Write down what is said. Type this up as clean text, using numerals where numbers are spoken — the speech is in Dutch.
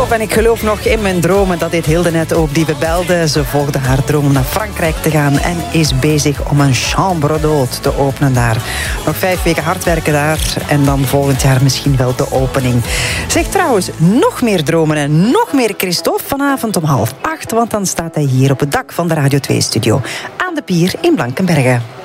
Christophe en ik geloof nog in mijn dromen. Dat deed Hilde net ook, die we belde. Ze volgde haar droom om naar Frankrijk te gaan en is bezig om een chambre d'hôte te openen daar. Nog 5 weken hard werken daar en dan volgend jaar misschien wel de opening. Zeg trouwens, nog meer dromen en nog meer Christophe vanavond om 7:30, want dan staat hij hier op het dak van de Radio 2-studio aan de pier in Blankenberge.